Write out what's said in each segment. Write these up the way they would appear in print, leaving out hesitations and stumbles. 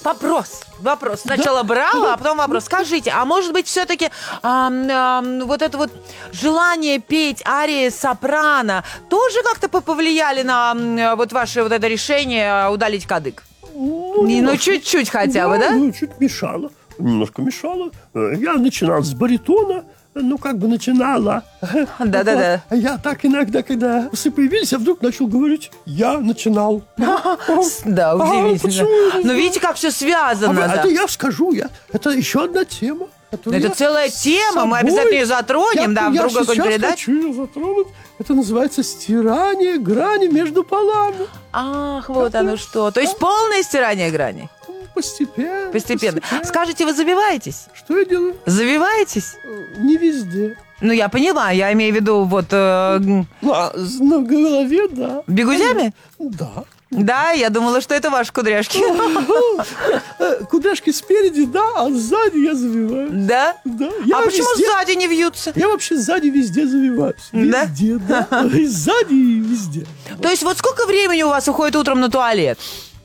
Вопрос. Сначала браво, а потом вопрос. Скажите, а может быть все-таки вот это вот желание петь арии сопрано тоже как-то повлияли на вот ваше вот это решение удалить кадык? Ну, чуть-чуть хотя бы, да? Ну, чуть мешало. Немножко мешало. Я начинал с баритона. Начинала. Да. Я так иногда, когда все появились, я вдруг начал говорить, я начинал. Да, удивительно. Но видите, как все связано. Это я скажу, это еще одна тема. Это целая тема, мы обязательно ее затронем, в другой какой-нибудь передаче. Хочу ее затронуть. Это называется стирание грани между полами. Ах, вот оно что. То есть полное стирание грани. Постепенно. Скажите, вы завиваетесь? Что я делаю? Завиваетесь? Не везде. Ну, я поняла, я имею в виду вот... на голове, да. Бигудями? Да. Да, я думала, что это ваши кудряшки. Кудряшки спереди, да, а сзади я завиваюсь. Да? Да. А почему сзади не вьются? Я вообще сзади везде завиваюсь. Везде, да. И сзади, и везде. То есть вот сколько времени у вас уходит утром на туалет?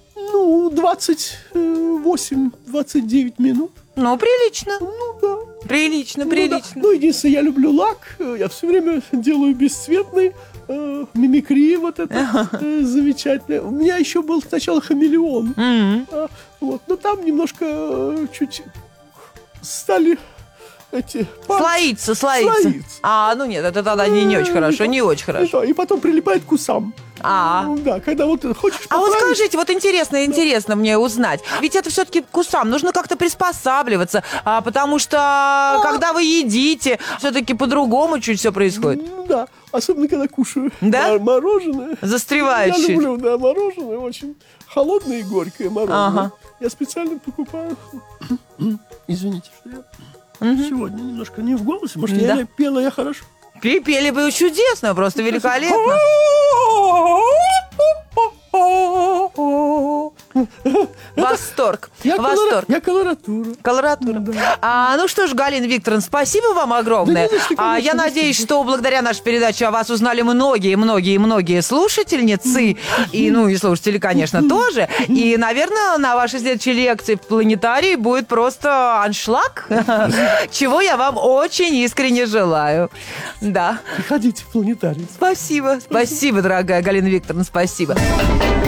28-29 минут. Ну, прилично. Ну, да. Прилично. Да. Единственное, я люблю лак. Я все время делаю бесцветный. Мимикрия вот это замечательная. У меня еще был сначала хамелеон. Но там немножко чуть стали эти... Слоиться. Ну нет, это тогда не очень хорошо, не очень хорошо. И потом прилипает к усам. Да, когда вот хочешь поправить... А вот скажите, вот интересно мне узнать. Ведь это все-таки к усам нужно как-то приспосабливаться, потому что когда вы едите, все-таки по-другому чуть все происходит. Да, особенно когда кушаю мороженое. Застревающее. Я люблю, мороженое очень холодное и горькое мороженое. Ага. Я специально покупаю. Извините, что я сегодня немножко не в голосе. Может, пела я хорошо? Пели бы чудесно, просто великолепно. Восторг. Я колоратура. Да. Ну что ж, Галина Викторовна, спасибо вам огромное. Я надеюсь, что благодаря нашей передаче о вас узнали многие слушательницы. И слушатели, конечно, тоже. И, наверное, на вашей следующей лекции в планетарии будет просто аншлаг, чего я вам очень искренне желаю. Да. Приходите в планетарий. Спасибо, дорогая Галина Викторовна, спасибо.